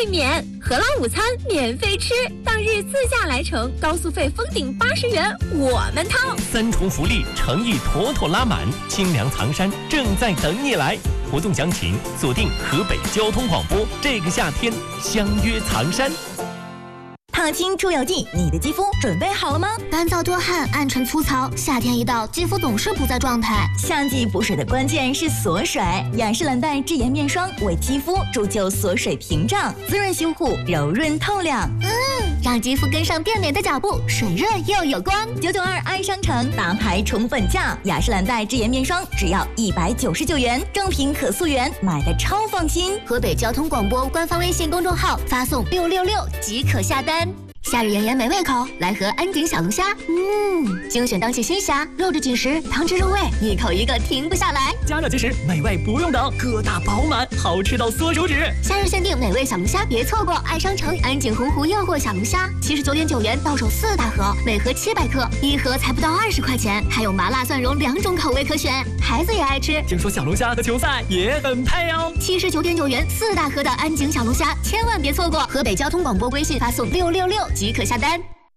费免，荷兰午餐免费吃，当日自驾来程，高速费封顶80元，我们掏。 3重福利，诚意妥妥拉满，清凉藏山正在等你来。活动详情锁定河北交通广播，这个夏天相约藏山。 烫青出油剂，你的肌肤准备好了吗？ 干燥多汗、暗沉粗糙，夏天一到，肌肤总是不在状态。 夏季补水的关键是锁水，雅诗兰黛智颜面霜为肌肤铸就锁水屏障，滋润修护，柔润透亮。 让肌肤跟上变美的脚步，水润又有光。 992爱商城大牌宠粉价，雅诗兰黛智颜面霜只要199元，正品可溯源，买的超放心。 河北交通广播官方微信公众号发送666即可下单。夏日炎炎没胃口，来盒安井小龙虾。精选当季新虾，肉质紧实，汤汁入味，一口一个停不下来。 加热即食，美味不用等，个大饱满，好吃到缩手指。 夏日限定美味小龙虾，别错过！爱商城安井洪湖诱惑小龙虾，79.9元到手4大盒，每盒700克，一盒才不到20块钱，还有麻辣蒜蓉2种口味可选，孩子也爱吃。 听说小龙虾和球赛也很配哦。 79.9元4大盒的安井小龙虾，千万别错过！河北交通广播微信发送666即可下单。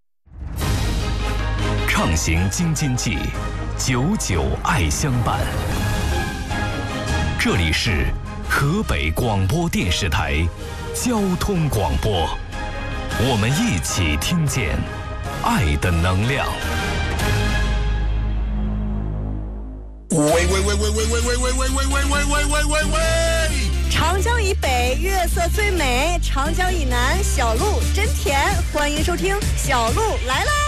畅行京津冀，99爱相伴。这里是河北广播电视台交通广播，我们一起听见爱的能量。 喂！长江以北月色最美，长江以南小路真甜。欢迎收听小路来啦！